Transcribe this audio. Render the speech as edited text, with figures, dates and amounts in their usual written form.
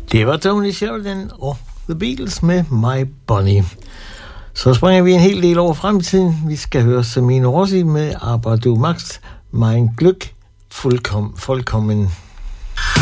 Det var Tony Sheridan og The Beatles med My Bonnie. Så springer vi en hel del over fremtiden. Vi skal høre Samino Rossi med Aber du machst mein Glück vollkommen.